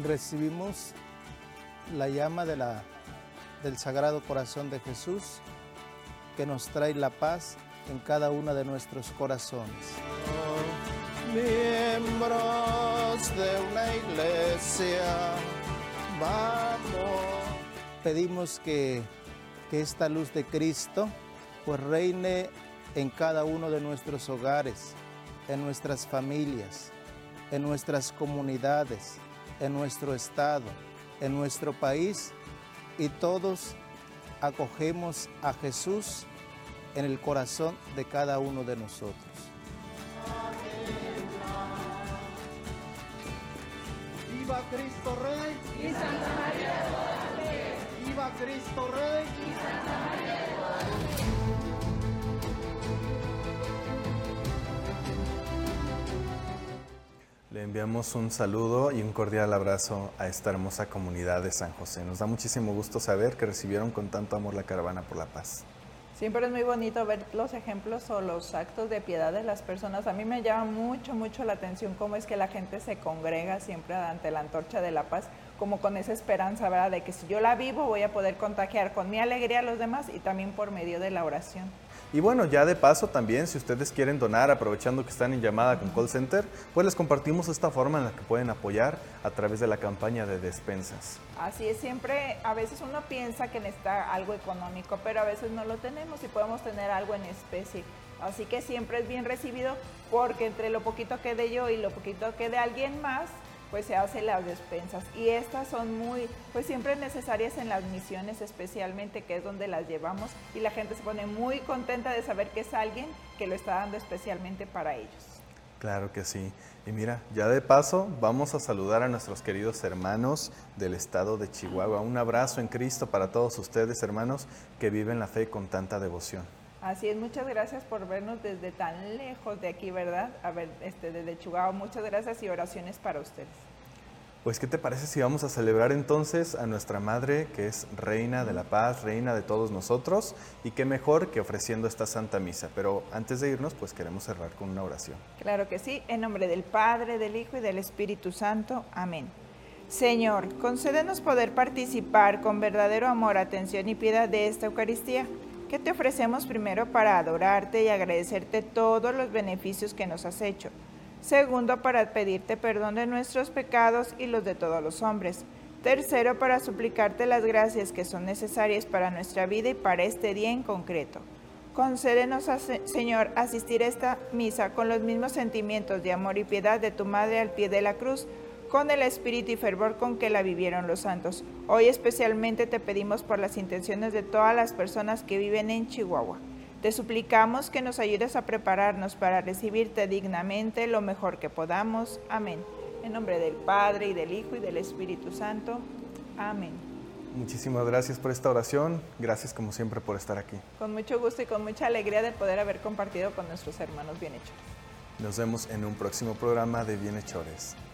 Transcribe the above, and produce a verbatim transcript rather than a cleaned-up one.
recibimos la llama de la, del Sagrado Corazón de Jesús, que nos trae la paz en cada uno de nuestros corazones. Miembros de una iglesia, vamos. Pedimos que, que esta luz de Cristo pues reine en cada uno de nuestros hogares, en nuestras familias, en nuestras comunidades, en nuestro estado, en nuestro país, y todos acogemos a Jesús en el corazón de cada uno de nosotros. ¡Viva Cristo Rey! ¡Y Santa María de Guadalupe! ¡Viva Cristo Rey! ¡Y Santa María de Guadalupe! Le enviamos un saludo y un cordial abrazo a esta hermosa comunidad de San José. Nos da muchísimo gusto saber que recibieron con tanto amor la Caravana por la Paz. Siempre es muy bonito ver los ejemplos o los actos de piedad de las personas. A mí me llama mucho, mucho la atención cómo es que la gente se congrega siempre ante la antorcha de la paz, como con esa esperanza, ¿verdad?, de que si yo la vivo voy a poder contagiar con mi alegría a los demás y también por medio de la oración. Y bueno, ya de paso también, si ustedes quieren donar, aprovechando que están en llamada con Call Center, pues les compartimos esta forma en la que pueden apoyar a través de la campaña de despensas. Así es, siempre, a veces uno piensa que necesita algo económico, pero a veces no lo tenemos y podemos tener algo en especie. Así que siempre es bien recibido, porque entre lo poquito que dé yo y lo poquito que dé alguien más, pues se hacen las despensas. Y estas son muy, pues siempre necesarias en las misiones especialmente, que es donde las llevamos, y la gente se pone muy contenta de saber que es alguien que lo está dando especialmente para ellos. Claro que sí. Y mira, ya de paso vamos a saludar a nuestros queridos hermanos del estado de Chihuahua. Un abrazo en Cristo para todos ustedes, hermanos, que viven la fe con tanta devoción. Así es, muchas gracias por vernos desde tan lejos de aquí, ¿verdad? A ver, este, desde Chihuahua, muchas gracias y oraciones para ustedes. Pues, ¿qué te parece si vamos a celebrar entonces a nuestra Madre, que es Reina de la Paz, Reina de todos nosotros? Y qué mejor que ofreciendo esta Santa Misa. Pero antes de irnos, pues queremos cerrar con una oración. Claro que sí, en nombre del Padre, del Hijo y del Espíritu Santo. Amén. Señor, concédenos poder participar con verdadero amor, atención y piedad de esta Eucaristía, que te ofrecemos primero para adorarte y agradecerte todos los beneficios que nos has hecho. Segundo, para pedirte perdón de nuestros pecados y los de todos los hombres. Tercero, para suplicarte las gracias que son necesarias para nuestra vida y para este día en concreto. Concédenos, Señor, asistir a esta misa con los mismos sentimientos de amor y piedad de tu Madre al pie de la cruz, con el espíritu y fervor con que la vivieron los santos. Hoy especialmente te pedimos por las intenciones de todas las personas que viven en Chihuahua. Te suplicamos que nos ayudes a prepararnos para recibirte dignamente lo mejor que podamos. Amén. En nombre del Padre, y del Hijo, y del Espíritu Santo. Amén. Muchísimas gracias por esta oración. Gracias como siempre por estar aquí. Con mucho gusto y con mucha alegría de poder haber compartido con nuestros hermanos bienhechores. Nos vemos en un próximo programa de Bienhechores.